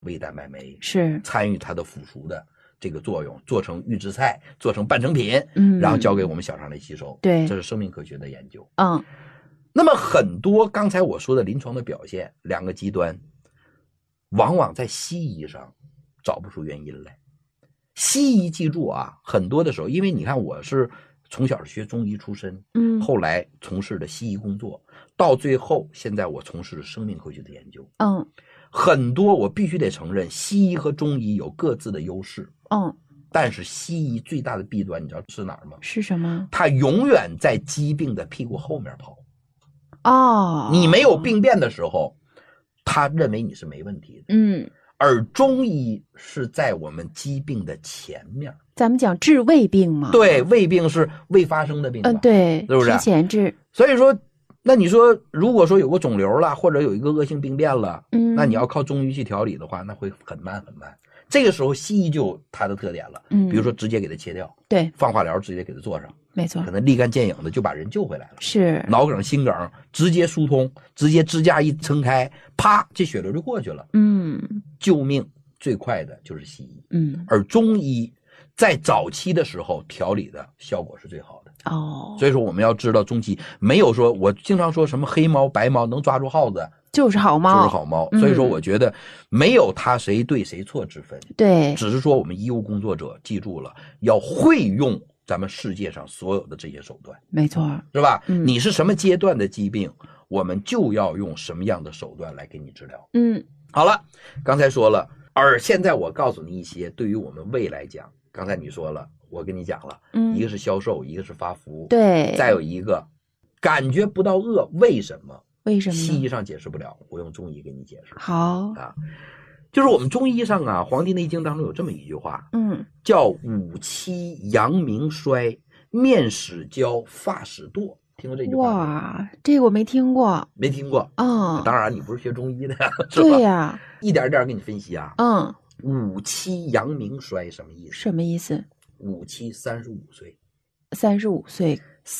胃蛋白酶， 是参与它的腐熟的这个作用，做成预制菜，做成半成品，然后交给我们小肠来吸收。 对， 这是生命科学的研究。 那么很多刚才我说的临床的表现，两个极端，往往在西医上找不出原因来。西医记住啊，很多的时候，因为你看我是从小学中医出身，后来从事的西医工作，到最后现在我从事的生命科学的研究。很多我必须得承认，西医和中医有各自的优势。但是西医最大的弊端，你知道是哪儿吗？ 是什么？ 它永远在疾病的屁股后面跑。你没有病变的时候，他认为你是没问题的。而中医是在我们疾病的前面。 咱们讲治胃病嘛。 对，胃病是未发生的病吧？ 对， 是不是？ 提前治。 所以说，那你说，如果说有个肿瘤了，或者有一个恶性病变了，那你要靠中医去调理的话，那会很慢很慢。这个时候西医就有它的特点了，比如说直接给它切掉， 对， 放化疗直接给它做上， 没错， 可能立竿见影的就把人救回来了。 是脑梗、心梗直接疏通，直接支架一撑开，啪，这血流就过去了。救命最快的就是西医。而中医在早期的时候调理的效果是最好的。所以说我们要知道中医没有说，我经常说什么黑猫白猫能抓住耗子就是好猫， 就是好猫。所以说我觉得没有他谁对谁错之分。 对， 只是说我们医务工作者记住了，要会用咱们世界上所有的这些手段。 没错， 是吧？你是什么阶段的疾病，我们就要用什么样的手段来给你治疗。好了，刚才说了，而现在我告诉你一些对于我们胃来讲，刚才你说了，我跟你讲了，一个是消瘦，一个是发福， 对， 再有一个感觉不到饿，为什么？ 为什么？ 西医上解释不了，我用中医给你解释。 好就是我们中医上啊，《黄帝内经》当中有这么一句话，叫五七阳明衰，面始焦，发始堕。听过这句话？ 哇，这个我没听过。 没听过？当然你不是学中医的呀，是吧？ 对呀， 一点一点给你分析啊。五七阳明衰什么意思？ 什么意思？ 五七35岁。 35岁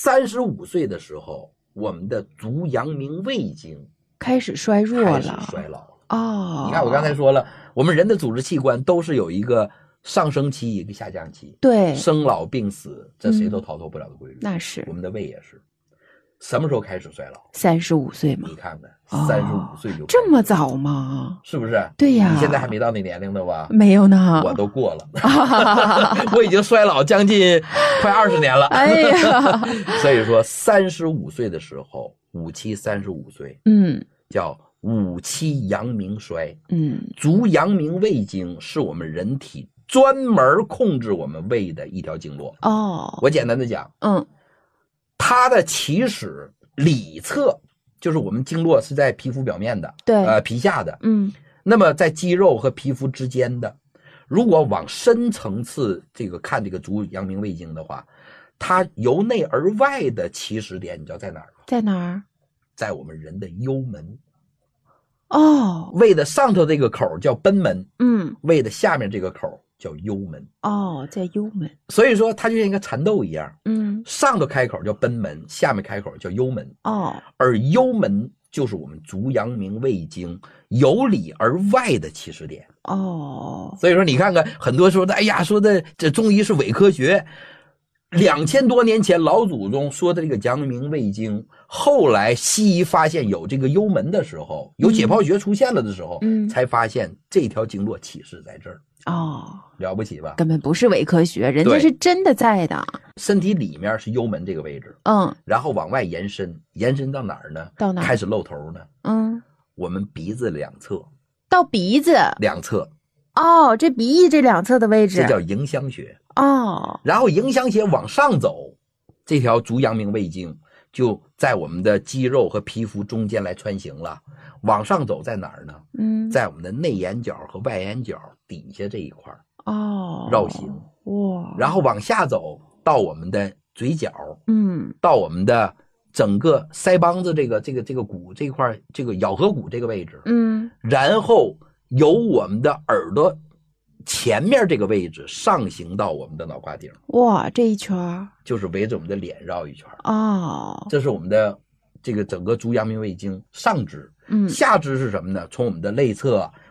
，35岁的时候，我们的足阳明胃经开始衰弱了， 开始衰老了。你看我刚才说了，我们人的组织器官都是有一个上升期，一个下降期。 对， 生老病死，这谁都逃脱不了的规律。 那是我们的胃也是。什么时候开始衰老 ？35岁嘛。 你看看，35岁就这么早吗？ 是不是？ 对呀， 你现在还没到那年龄的吧？ 没有呢， 我都过了，我已经衰老将近快20年了。 哎呀， 所以说35岁的时候，5期35岁，叫5期阳明衰，足阳明胃经是我们人体专门控制我们胃的一条经络。我简单的讲，它的起始里侧就是我们经络是在皮肤表面的， 对， 皮下的，那么在肌肉和皮肤之间的。如果往深层次这个看这个足阳明胃经的话，它由内而外的起始点，你知道在哪儿吗？ 在哪儿？ 在我们人的幽门。 胃的上头这个口叫贲门，胃的下面这个口叫幽门。 在幽门。 所以说它就像一个蚕豆一样，上头开口叫贲门，下面开口叫幽门。而幽门就是我们足阳明胃经由里而外的起始点。所以说你看看很多说的，哎呀，说的这中医是伪科学。2000多年前老祖宗说的这个阳明胃经，后来西医发现有这个幽门的时候，有解剖学出现了的时候，才发现这条经络起始在这儿。了不起吧？ 根本不是伪科学，人家是真的在的。 身体里面是幽门这个位置，然后往外延伸，延伸到哪儿呢？ 到哪儿？ 开始露头呢？我们鼻子两侧。 到鼻子两侧。 这鼻翼这两侧的位置， 这叫迎香穴。然后迎香穴往上走，这条足阳明胃经就在我们的肌肉和皮肤中间来穿行了。往上走在哪儿呢？在我们的内眼角和外眼角底下这一块绕行。然后往下走到我们的嘴角，到我们的整个腮帮子这个骨这块，这个咬合骨这个位置，然后由我们的耳朵前面这个位置上行到我们的脑瓜顶。 这一圈就是围着我们的脸绕一圈。这是我们的这个整个足阳明胃经上肢。下肢是什么呢？从我们的内侧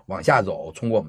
往下走，通过我们